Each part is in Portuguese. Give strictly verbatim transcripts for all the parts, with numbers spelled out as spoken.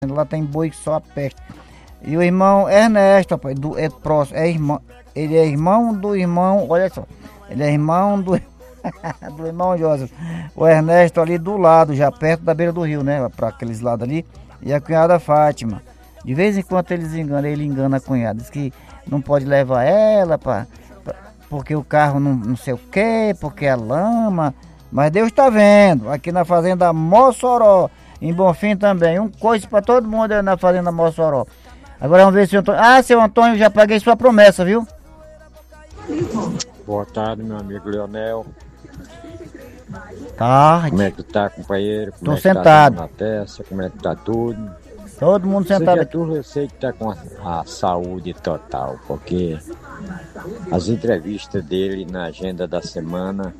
Lá tem boi que só a peste. E o irmão Ernesto, rapaz, do, é próximo, é irmão, ele é irmão do irmão, olha só, ele é irmão do, do irmão Joseph. O Ernesto ali do lado, já perto da beira do rio, né? Para aqueles lados ali. E a cunhada Fátima. De vez em quando eles enganam, ele engana a cunhada. Diz que não pode levar ela pra, pra, porque o carro não, não sei o que, porque é lama. Mas Deus está vendo, aqui na fazenda Mossoró, em Bonfim também. Um coice para todo mundo na fazenda Mossoró. Agora vamos ver se o Antônio... Ah, seu Antônio, já paguei sua promessa, viu? Boa tarde, meu amigo Leonel. Tarde. Como é que tá, companheiro? Como Tô é que sentado. Tá na testa? Como é que tá tudo? Todo mundo sentado aqui. Tudo, eu sei que tá com a, a saúde total, porque as entrevistas dele na agenda da semana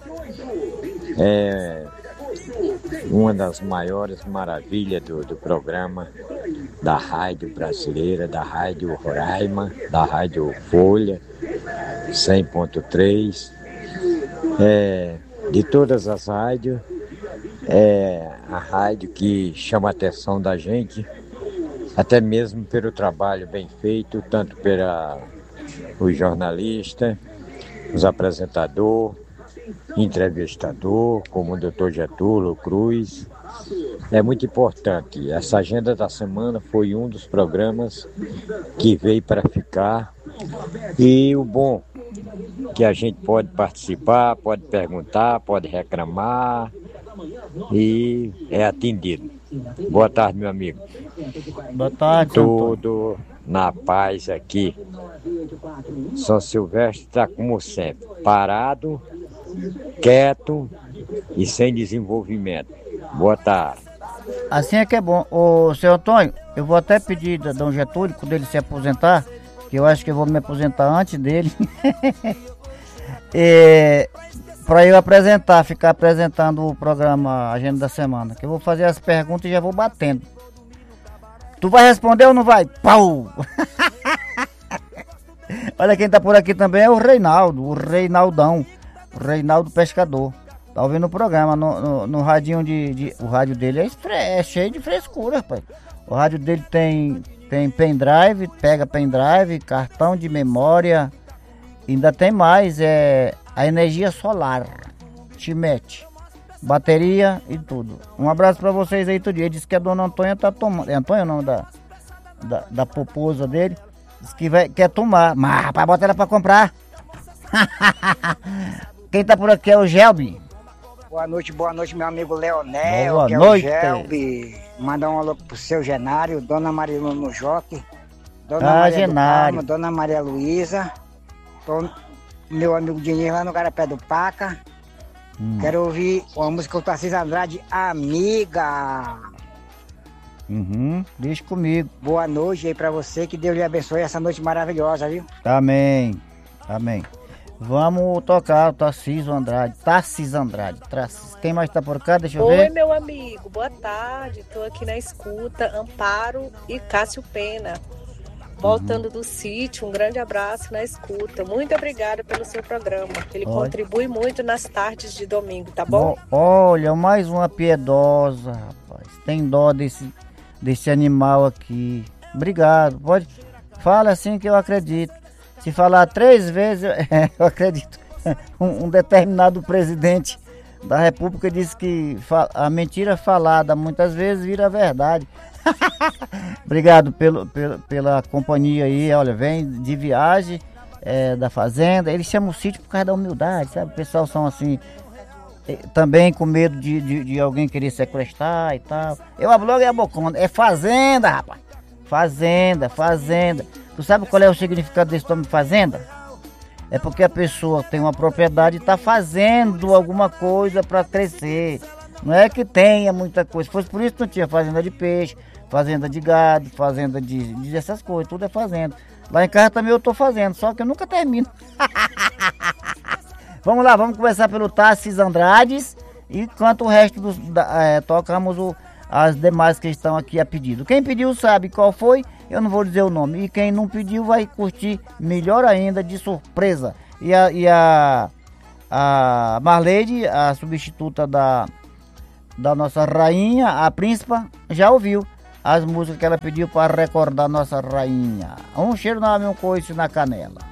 é uma das maiores maravilhas do, do programa da rádio brasileira, da rádio Roraima, da rádio Folha cem ponto três, é, de todas as rádios, é a rádio que chama a atenção da gente, até mesmo pelo trabalho bem feito, tanto pela os jornalistas, os apresentadores, entrevistador, como o doutor Getúlio Cruz. É muito importante. Essa agenda da semana foi um dos programas que veio para ficar. E o bom que a gente pode participar, pode perguntar, pode reclamar e é atendido. Boa tarde, meu amigo. Boa tarde, Tudo na paz aqui. São Silvestre está como sempre, parado, quieto e sem desenvolvimento. Boa tarde. Assim é que é bom. Ô, seu Antônio, eu vou até pedir da Dom Getúlio, quando ele se aposentar, que eu acho que eu vou me aposentar antes dele, é, para eu apresentar, ficar apresentando o programa Agenda da Semana, que eu vou fazer as perguntas e já vou batendo. Tu vai responder ou não vai? Pau! Olha quem tá por aqui também é o Reinaldo, o Reinaldão, o Reinaldo Pescador. Tá ouvindo o programa no, no, no radinho de, de... O rádio dele é, esfre, é cheio de frescura, rapaz. O rádio dele tem, tem pendrive, pega pendrive, cartão de memória. Ainda tem mais, é a energia solar. Te mete. Bateria e tudo. Um abraço pra vocês aí todo dia. Ele disse que a dona Antônia tá tomando. É Antônia o nome da, da, da poposa dele. Diz que vai, quer tomar. Mas rapaz, bota ela pra comprar. Quem tá por aqui é o Gelbi. Boa noite, boa noite, meu amigo Leonel, boa que noite. é o Gelbi. Mandar um alô pro seu Genário, Dona Maria no Joque, Dona ah, Maria Genário. do Carmo, Dona Maria Luísa, tô, meu amigo Dinheiro lá no Garapé do Paca. Hum. Quero ouvir uma música do Tarcísio Andrade, Amiga. Uhum, deixa comigo. Boa noite aí pra você, que Deus lhe abençoe essa noite maravilhosa, viu? Amém, amém. Vamos tocar o Tarcísio Andrade, Tarcísio Andrade, Tarcísio. Quem mais tá por cá? Deixa eu Oi, ver. Oi, meu amigo, boa tarde. Tô aqui na escuta, Amparo e Cássio Pena. Voltando uhum. do sítio, um grande abraço na escuta. Muito obrigada pelo seu programa. Ele olha. Contribui muito nas tardes de domingo, tá bom? Olha, mais uma piedosa, rapaz. Tem dó desse, desse animal aqui. Obrigado. Pode, fala assim que eu acredito. Se falar três vezes, eu, eu acredito. Um, um determinado presidente da República disse que a mentira falada muitas vezes vira verdade. Obrigado pelo, pelo, pela companhia aí. Olha, vem de viagem é, da fazenda. Eles chamam o sítio por causa da humildade, sabe? O pessoal são assim, também com medo de, de, de alguém querer sequestrar e tal. Eu abro logo é a bocona. É fazenda, rapaz. Fazenda, fazenda. Tu sabe qual é o significado desse nome fazenda? É porque a pessoa tem uma propriedade e está fazendo alguma coisa para crescer. Não é que tenha muita coisa. Se fosse por isso, não tinha fazenda de peixe, fazenda de gado, fazenda de, de essas coisas. Tudo é fazenda. Lá em casa também eu estou fazendo, só que eu nunca termino. Vamos lá, vamos começar pelo Tarcísio Andrades. E enquanto o resto dos, da, é, tocamos o, as demais que estão aqui a pedido. Quem pediu sabe qual foi. Eu não vou dizer o nome. E quem não pediu vai curtir melhor ainda de surpresa. E a, e a, a Marleide, a substituta da, da nossa rainha, a príncipa, já ouviu. as músicas que ela pediu para recordar nossa rainha. Um cheiro na alma e um coice na canela.